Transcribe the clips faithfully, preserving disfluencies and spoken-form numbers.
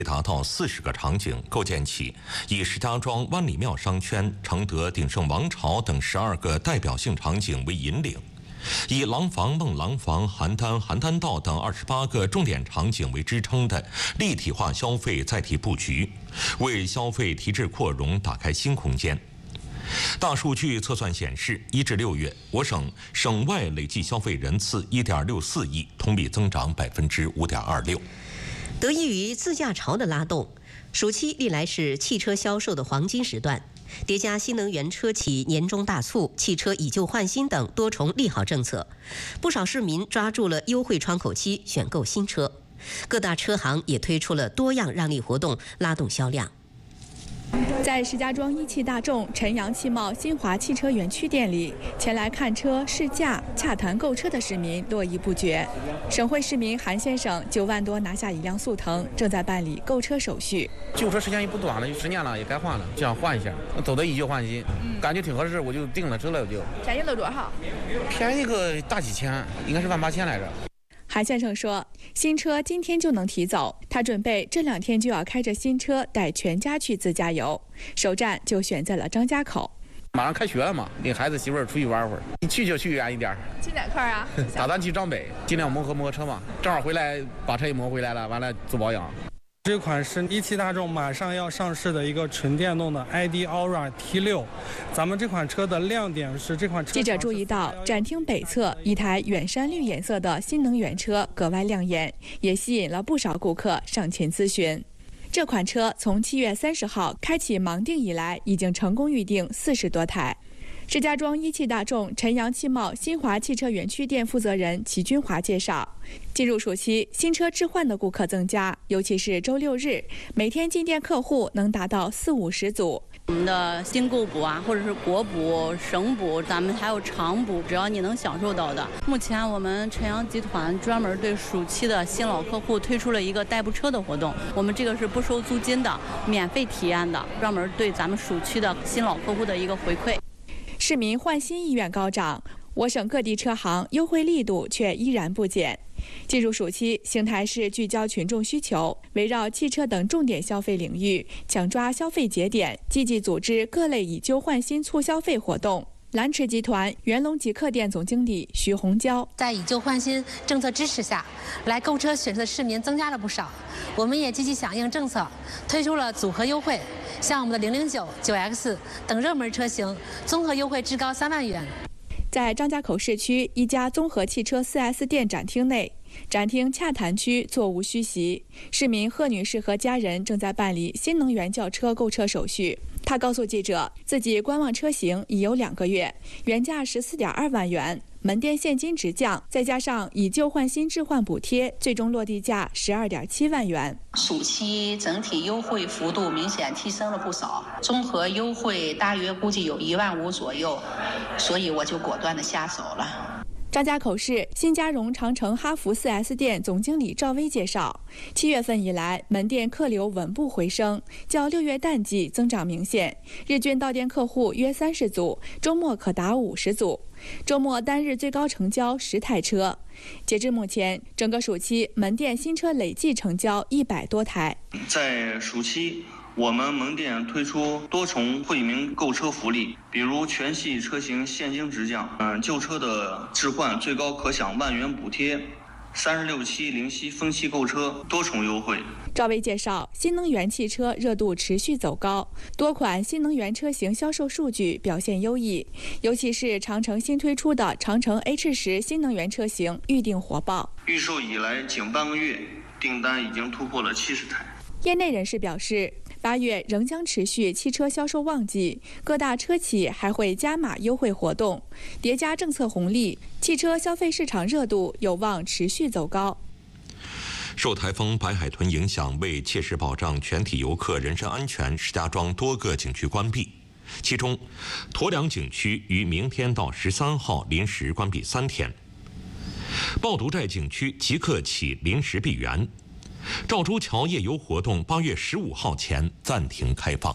达到四十个场景，构建起以石家庄万里庙商圈、承德鼎盛王朝等十二个代表性场景为引领，以廊坊、孟廊坊、邯郸、邯郸道等二十八个重点场景为支撑的立体化消费载体布局，为消费提质扩容打开新空间。大数据测算显示，一至六月，我省省外累计消费人次一点六四亿，同比增长百分之五点二六。 得益于自驾潮的拉动，暑期历来是汽车销售的黄金时段。叠加新能源车企年终大促、汽车以旧换新等多重利好政策，不少市民抓住了优惠窗口期选购新车。各大车行也推出了多样让利活动，拉动销量。 在石家庄一汽大众晨阳汽贸新华汽车园区店里，前来看车、试驾、洽谈购车的市民络绎不绝。省会市民韩先生九万多拿下一辆速腾，正在办理购车手续。 旧车时间也不短了，有十年了，也该换了，就想换一下，走的以旧换新， 嗯、 感觉挺合适，我就定了车了，就。 便宜了多少？ 便宜个大几千，应该是万八千来着。 韩先生说，新车今天就能提走，他准备这两天就要开着新车带全家去自驾游，首站就选在了张家口。 马上开学了嘛，领孩子媳妇儿出去玩会儿，一去就去远一点。 去哪块啊？ 打算去张北，尽量磨合磨合车嘛，正好回来把车也磨回来了，完了做保养。 这款是一汽大众马上要上市的一个纯电动的 I D Aura T 六， 咱们这款车的亮点是这款车。 记者注意到，展厅北侧一台远山绿颜色的新能源车格外亮眼，也吸引了不少顾客上前咨询。这款车从七月三十号开启盲定以来，已经成功预定四十多台。石家庄一汽大众晨阳汽贸新华汽车园区店负责人齐军华介绍，进入暑期，新车置换的顾客增加，尤其是周六日，每天进店客户能达到四五十组。 我们的新购补啊，或者是国补、省补，咱们还有长补，只要你能享受到的。目前我们晨阳集团专门对暑期的新老客户推出了一个代步车的活动，我们这个是不收租金的，免费体验的，专门对咱们暑期的新老客户的一个回馈。 市民换新意愿高涨，我省各地车行优惠力度却依然不减。进入暑期，邢台市聚焦群众需求，围绕汽车等重点消费领域，抢抓消费节点，积极组织各类以旧换新促消费活动。蓝驰集团元隆极客店总经理徐红娇， 在以旧换新政策支持下，来购车选择的市民增加了不少。我们也积极响应政策，推出了组合优惠，像我们的零零九、九 X 等热门车型，综合优惠至高三万元。 在张家口市区一家综合汽车 四 S 店展厅内，展厅洽谈区座无虚席，市民贺女士和家人正在办理新能源轿车购车手续。她告诉记者，自己观望车型已有两个月，原价十四点二万元，门店现金直降，再加上以旧换新置换补贴，最终落地价十二点七万元。 暑期整体优惠幅度明显提升了不少，综合优惠大约估计有一万五左右，所以我就果断的下手了。 张家口市新嘉荣长城哈弗 四 S 店总经理赵薇介绍，七月份以来，门店客流稳步回升，较六月淡季增长明显，日均到店客户约三十组，周末可达五十组，周末单日最高成交十台车。截至目前，整个暑期门店新车累计成交一百多台。 在暑期，我们门店推出多重惠民购车福利，比如全系车型现金直降，嗯，旧车的置换最高可享万元补贴，三十六期零息分期购车，多重优惠。 赵薇介绍，新能源汽车热度持续走高，多款新能源车型销售数据表现优异，尤其是长城新推出的长城 H 十 新能源车型预订火爆， 预售以来仅半个月，订单已经突破了七十台。 业内人士表示，八月仍将持续汽车销售旺季，各大车企还会加码优惠活动，叠加政策红利，汽车消费市场热度有望持续走高。 受台风白海豚影响，为切实保障全体游客人身安全，石家庄多个景区关闭，其中驮梁景区于明天到十三号临时关闭三天，抱犊寨景区即刻起临时闭园，赵州桥夜游活动八月十五号前暂停开放。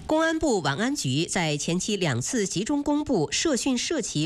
公安部网安局在前期两次集中公布涉讯涉企